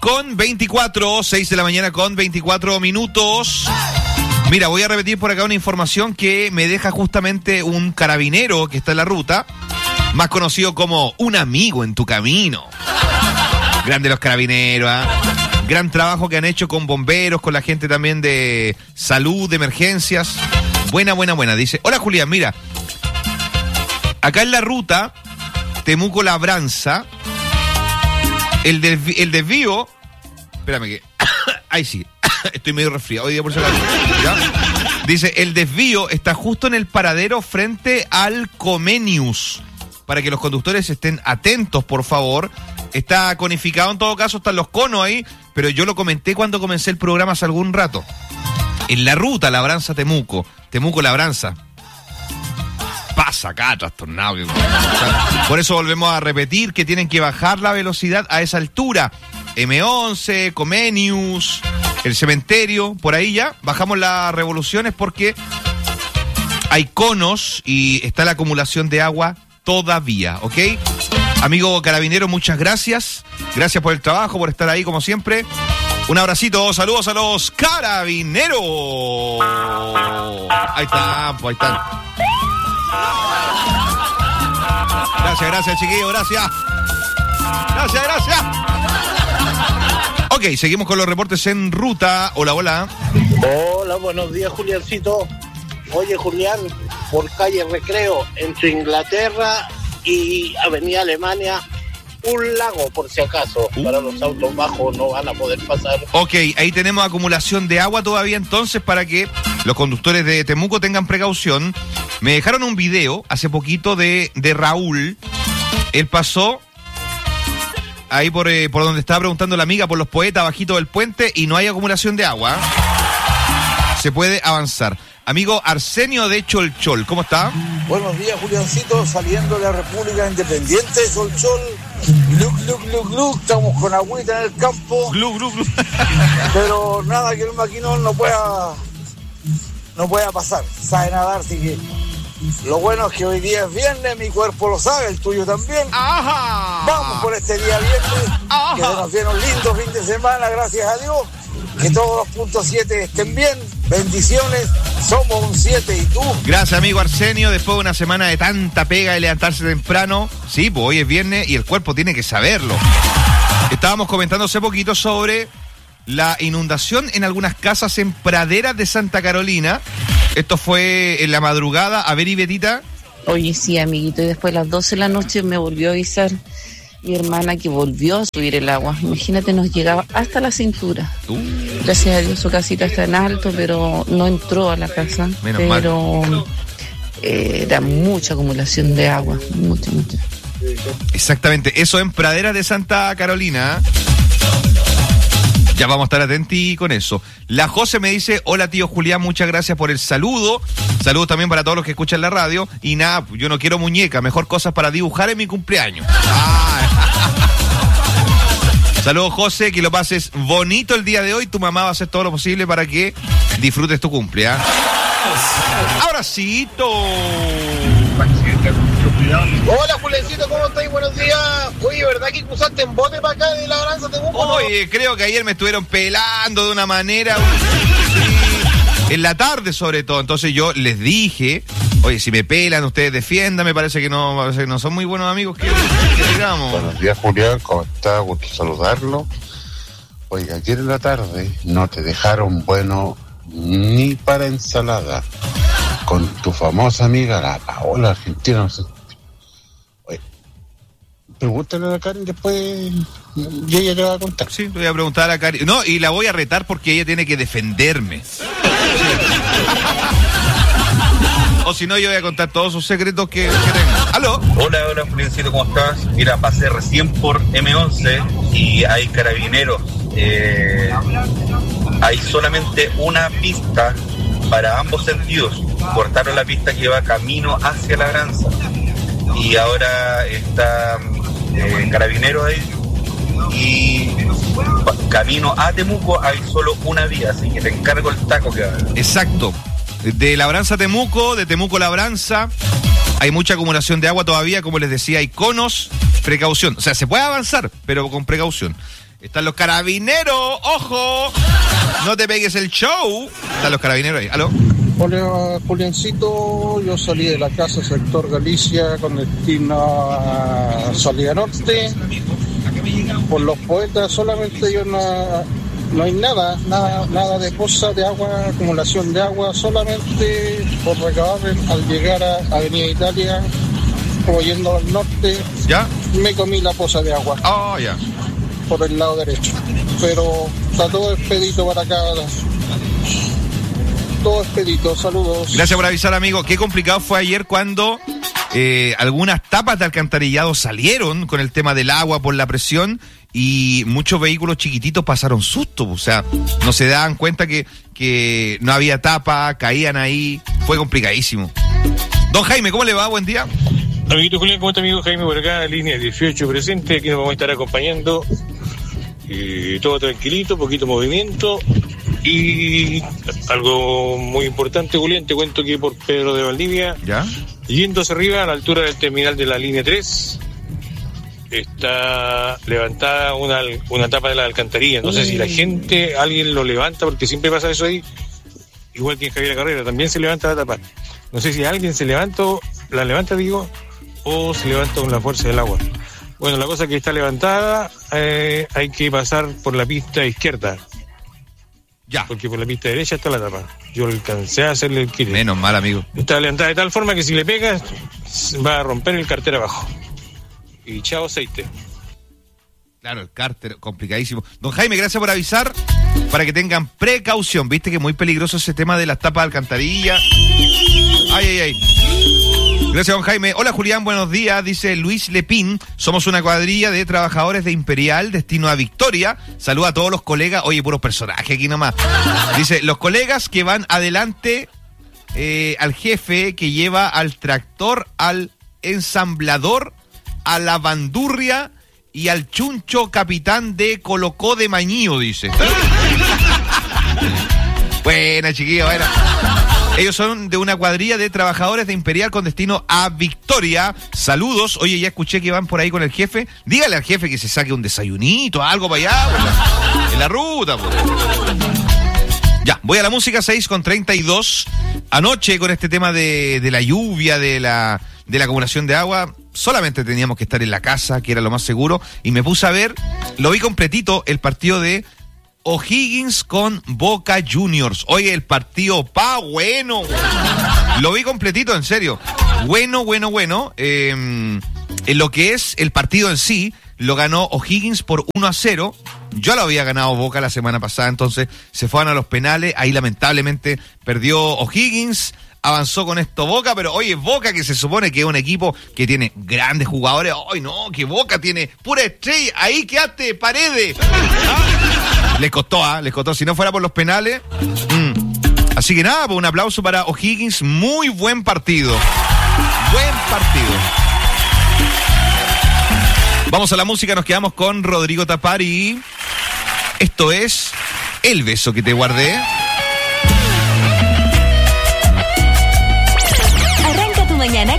con 24, 6 de la mañana con 24 minutos. Mira, voy a repetir por acá una información que me deja justamente un carabinero que está en la ruta, más conocido como un amigo en tu camino. Grande los carabineros, ¿eh? Gran trabajo que han hecho con bomberos, con la gente también de salud, de emergencias. Buena. Dice, hola Julián, mira, acá en la ruta Temuco-Labranza, el desvío, espérame que, ahí sí, estoy medio resfriado hoy día por si acaso, ¿ya? Dice, el desvío está justo en el paradero frente al Comenius, para que los conductores estén atentos, por favor. Está conificado en todo caso, están los conos ahí, pero yo lo comenté cuando comencé el programa hace algún rato. En la ruta Labranza-Temuco, Temuco-Labranza, pasa acá, trastornado. Por eso volvemos a repetir que tienen que bajar la velocidad a esa altura. M11, Comenius, el cementerio, por ahí ya, bajamos las revoluciones porque hay conos y está la acumulación de agua todavía, ¿ok? Amigo carabinero, muchas gracias. Gracias por el trabajo, por estar ahí como siempre. Un abracito, saludos a los carabineros. Ahí están, pues ahí están. Gracias, chiquillo, gracias. Gracias. Ok, seguimos con los reportes en ruta. Hola. Hola, buenos días, Juliancito. Oye, Julián, por calle Recreo, entre Inglaterra y Avenida Alemania, un lago, por si acaso, para los autos bajos no van a poder pasar. Ok, ahí tenemos acumulación de agua todavía, entonces, para que los conductores de Temuco tengan precaución. Me dejaron un video hace poquito de Raúl. Él pasó ahí por donde estaba preguntando la amiga, por los Poetas, bajito del puente, y no hay acumulación de agua. Se puede avanzar. Amigo Arsenio de Cholchol, ¿cómo está? Buenos días, Juliancito, saliendo de la República Independiente de Cholchol. Gluk, estamos con agüita en el campo. Gluk. Pero nada que el maquinón no pueda pasar. Sabe nadar, así que lo bueno es que hoy día es viernes, mi cuerpo lo sabe, el tuyo también. ¡Ajá! Vamos por este día viernes. ¡Ajá! Que se nos viene un lindo fin de semana, gracias a Dios. Que todos los puntos 7 estén bien. Bendiciones, somos un 7 y tú. Gracias, amigo Arsenio. Después de una semana de tanta pega y levantarse temprano, sí, pues hoy es viernes y el cuerpo tiene que saberlo. Estábamos comentando hace poquito sobre la inundación en algunas casas en praderas de Santa Carolina. Esto fue en la madrugada. A ver, Betita. Oye, sí, amiguito, y después a las 12 de la noche me volvió a avisar mi hermana que volvió a subir el agua. Imagínate, nos llegaba hasta la cintura. Gracias a Dios su casita está en alto, pero no entró a la casa. Menos pero mal. Era mucha acumulación de agua, mucha. Exactamente, eso en praderas de Santa Carolina. Ya vamos a estar atentos con eso. La José me dice, hola tío Julián, muchas gracias por el saludo. Saludos también para todos los que escuchan la radio. Y nada, yo no quiero muñeca, mejor cosas para dibujar en mi cumpleaños. Saludos José, que lo pases bonito el día de hoy. Tu mamá va a hacer todo lo posible para que disfrutes tu cumpleaños. Abracito. Hola, Juliancito, ¿cómo estáis? Buenos días. Oye, ¿verdad que cruzaste en bote para acá de Labranza Temuco? Oye, creo que ayer me estuvieron pelando de una manera, sí, en la tarde sobre todo. Entonces yo les dije, oye, si me pelan, ustedes defiendan. Me parece que no son muy buenos amigos que digamos. Buenos días, Julián, ¿cómo está? Gusto saludarlo. Oiga, ayer en la tarde no te dejaron bueno ni para ensalada. Con tu famosa amiga, la Paola Argentina, no sé. Oye, pregúntale a la Karen después y ella te va a contar. Sí, le voy a preguntar a la Karen. No, y la voy a retar porque ella tiene que defenderme. Sí. O si no, yo voy a contar todos sus secretos que tengo. ¿Aló? Hola, Juliancito, ¿cómo estás? Mira, pasé recién por M11 y hay carabineros. Hay solamente una pista para ambos sentidos. Cortaron la pista que va camino hacia Labranza y ahora está Carabineros ahí, y camino a Temuco hay solo una vía, así que te encargo el taco que va a haber. Exacto, de Labranza a Temuco, de Temuco a Labranza hay mucha acumulación de agua todavía, como les decía, hay conos, precaución, o sea, se puede avanzar, pero con precaución. Están los carabineros, ¡ojo! No te pegues el show. Están los carabineros ahí. ¿Aló? Hola, Juliancito. Yo salí de la casa sector Galicia con destino a Salida Norte. Por los poetas solamente yo no hay nada de poza de agua, acumulación de agua, solamente por recabar al llegar a Avenida Italia, como yendo al norte. ¿Ya? Me comí la poza de agua. Oh, ya. Por el lado derecho. Pero está todo expedito para acá. Todo expedito, saludos. Gracias por avisar, amigo. Qué complicado fue ayer cuando algunas tapas de alcantarillado salieron con el tema del agua por la presión y muchos vehículos chiquititos pasaron susto. O sea, no se daban cuenta que no había tapa, caían ahí. Fue complicadísimo. Don Jaime, ¿cómo le va? Buen día. Amiguito Julián, ¿cómo está, amigo Jaime? Por acá, línea 18 presente. Aquí nos vamos a estar acompañando. Todo tranquilito, poquito movimiento. Y algo muy importante, Julián, te cuento que por Pedro de Valdivia, ¿ya? Yendo hacia arriba, a la altura del terminal de la línea 3, está levantada una tapa de la alcantarilla. No sé si la gente, alguien lo levanta, porque siempre pasa eso ahí, igual que en Javier Carrera, también se levanta la tapa. No sé si alguien la levanta, o se levanta con la fuerza del agua. Bueno, la cosa que está levantada, hay que pasar por la pista izquierda. Ya. Porque por la pista derecha está la tapa. Yo alcancé a hacerle el quite. Menos mal, amigo. Está levantada de tal forma que si le pegas, va a romper el cárter abajo. Y chao aceite. Claro, el cárter, complicadísimo. Don Jaime, gracias por avisar, para que tengan precaución. Viste que es muy peligroso ese tema de las tapas de alcantarilla. Ay. Gracias, don Jaime. Hola, Julián, buenos días. Dice Luis Lepín. Somos una cuadrilla de trabajadores de Imperial, destino a Victoria. Saluda a todos los colegas. Oye, puros personajes aquí nomás. Dice, los colegas que van adelante al jefe que lleva al tractor, al ensamblador, a la bandurria y al chuncho capitán de Colocó de Mañío, dice. Buena, chiquillo, buena. Ellos son de una cuadrilla de trabajadores de Imperial con destino a Victoria. Saludos. Oye, ya escuché que van por ahí con el jefe. Dígale al jefe que se saque un desayunito, algo para allá, en la ruta. Pues. Ya, voy a la música 6:32. Anoche con este tema de la lluvia, de la acumulación de agua, solamente teníamos que estar en la casa, que era lo más seguro, y me puse a ver, lo vi completito, el partido de O'Higgins con Boca Juniors. Oye, el partido bueno. Lo vi completito, en serio. Bueno. En lo que es el partido en sí, lo ganó O'Higgins por 1-0. Yo lo había ganado Boca la semana pasada, entonces se fueron a los penales. Ahí lamentablemente perdió O'Higgins. Avanzó con esto Boca, pero oye, Boca, que se supone que es un equipo que tiene grandes jugadores. Ay, no, que Boca tiene pura estrella. Ahí quedaste, Paredes. ¿Ah? Les costó. Si no fuera por los penales. Así que nada, pues un aplauso para O'Higgins. Muy buen partido. Vamos a la música, nos quedamos con Rodrigo Tapari. Esto es El beso que te guardé.